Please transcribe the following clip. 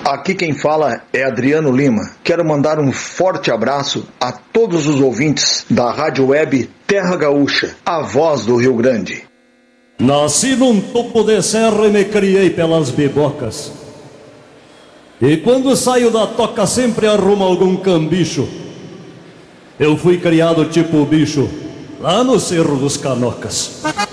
Aqui quem fala é Adriano Lima. Quero mandar um forte abraço a todos os ouvintes da Rádio Web Terra Gaúcha, a voz do Rio Grande. Nasci num topo de serra e me criei pelas bibocas. E quando saio da toca sempre arrumo algum cambicho. Eu fui criado tipo bicho, lá no Cerro dos Canocas.